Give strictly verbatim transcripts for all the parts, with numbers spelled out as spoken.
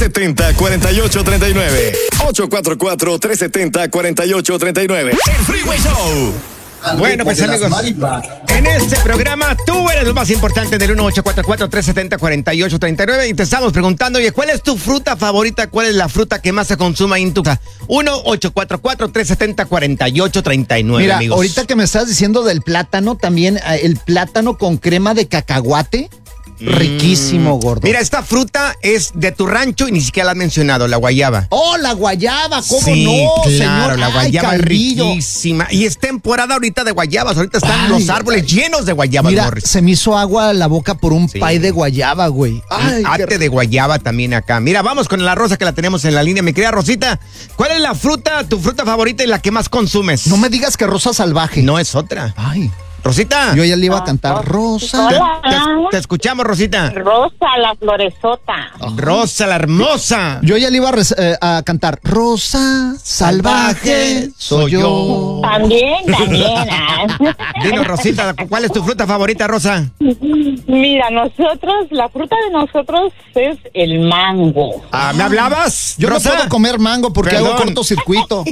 siete cero, cuatro ocho tres nueve. ocho cuatro cuatro, tres siete cero, cuatro ocho tres nueve. El Freeway Show. Bueno, pues amigos, en este programa tú eres lo más importante del uno ocho cuatro cuatro, tres siete cero, cuatro ocho tres nueve y te estamos preguntando, oye, ¿cuál es tu fruta favorita? ¿Cuál es la fruta que más se consume ahí en tu casa? uno ocho cuatro cuatro, tres siete cero, cuatro ocho tres nueve, Mira, amigos. ahorita que me estás diciendo del plátano, también eh, el plátano con crema de cacahuate. Riquísimo, gordo. Mira, esta fruta es de tu rancho y ni siquiera la has mencionado, la guayaba. ¡Oh, la guayaba! ¿Cómo Sí, no, claro, señor? la Ay, guayaba es Calvillo. riquísima. Y es temporada ahorita de guayabas. Ahorita están Ay, los árboles llenos de guayabas, Mira, Morris. se me hizo agua la boca por un Sí. pay de guayaba, güey. Ay, Ate qué... de guayaba también acá. Mira, vamos con la Rosa que la tenemos en la línea. Mi querida Rosita, ¿cuál es la fruta, tu fruta favorita y la que más consumes? No me digas que rosa salvaje. No es otra. Ay, Rosita. yo ya le iba a cantar rosa. Te, Hola. te- te escuchamos, Rosita. Rosa, la floresota. Rosa, la hermosa. Yo ya le iba a, res- eh, a cantar rosa salvaje soy yo. También, también. ah. Dinos, Rosita, ¿cuál es tu fruta favorita, Rosa? Mira, nosotros, la fruta de nosotros es el mango. Ah, ¿me hablabas? Yo Rosa? no puedo comer mango porque Perdón. hago cortocircuito.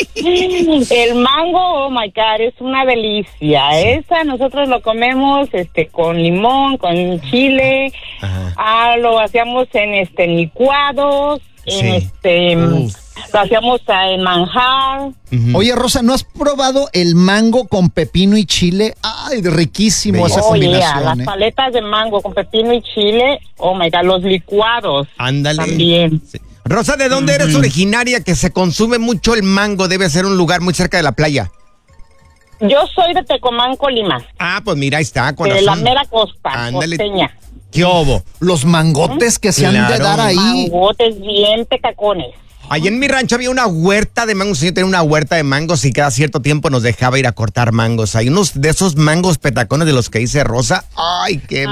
El mango, oh my God, es una delicia. Esa nosotros lo comemos este con limón, con chile. Ajá. Ah, lo hacíamos en este licuados, en Sí. este Uf. lo hacíamos ah, en manjar. Ujú. Oye, Rosa, ¿no has probado el mango con pepino y chile? Ay, riquísimo esa Oye, combinación. las ¿eh? paletas de mango con pepino y chile, oh my God, los licuados. Ándale. También. Sí. Rosa, ¿de dónde eres originaria? Que se consume mucho el mango. Debe ser un lugar muy cerca de la playa. Yo soy de Tecomán, Colima, Ah, pues mira, ahí está. Con de la razón. mera costa, Ándale. costeña. ¿Qué obo? Los mangotes que se han de Claro. dar ahí. Mangotes bien pecacones. Allí en mi rancho había una huerta de mangos. Yo tenía una huerta de mangos y cada cierto tiempo nos dejaba ir a cortar mangos. Hay unos de esos mangos petacones de los que dice Rosa. Ay, qué